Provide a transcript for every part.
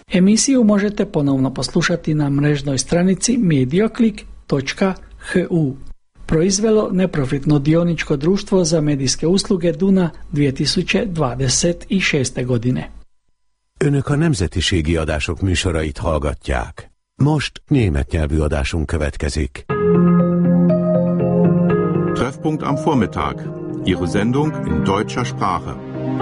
Emisiju možete ponovno poslušati na mrežnoj stranici medioclick.hu. Proizvelo neprofitno dioničko društvo za medijske usluge Duna 2026. godine. Önök a nemzetiségi adások műsorait hallgatják. Most német nyelvű adásunk következik. Treffpunkt am Vormittag. Ihre Sendung in deutscher Sprache.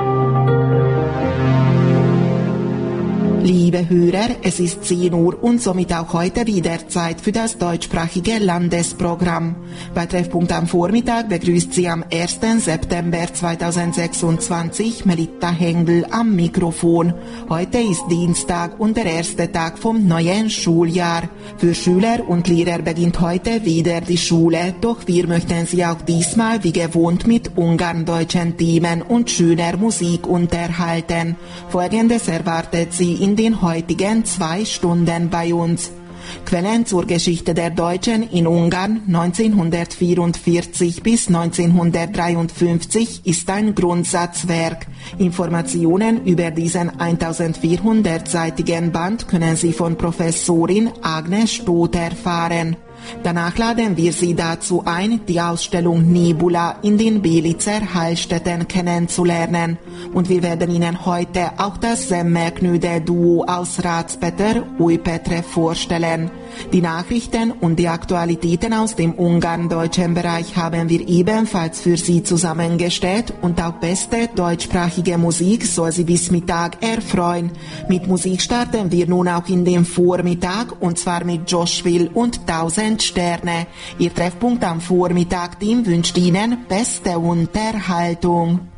Liebe Hörer, es ist 10 Uhr und somit auch heute wieder Zeit für das deutschsprachige Landesprogramm. Bei Treffpunkt am Vormittag begrüßt Sie am 1. September 2026 Melitta Hengel am Mikrofon. Heute ist Dienstag und der erste Tag vom neuen Schuljahr. Für Schüler und Lehrer beginnt heute wieder die Schule, doch wir möchten Sie auch diesmal wie gewohnt mit ungarndeutschen Themen und schöner Musik unterhalten. Folgendes erwartet Sie in den heutigen 2 Stunden bei uns. Quellen zur Geschichte der Deutschen in Ungarn 1944 bis 1953 ist ein Grundsatzwerk. Informationen über diesen 1400-seitigen Band können Sie von Professorin Agnes Stoth erfahren. Danach laden wir Sie dazu ein, die Ausstellung Nebula in den Belitzer Heilstätten kennenzulernen. Und wir werden Ihnen heute auch das Semmelknödel-Duo aus Ratspeter, Újpetre vorstellen. Die Nachrichten und die Aktualitäten aus dem ungarn-deutschen Bereich haben wir ebenfalls für Sie zusammengestellt und auch beste deutschsprachige Musik soll Sie bis Mittag erfreuen. Mit Musik starten wir nun auch in den Vormittag und zwar mit Joshville und 1000 Sterne. Ihr Treffpunkt am Vormittag-Team wünscht Ihnen beste Unterhaltung.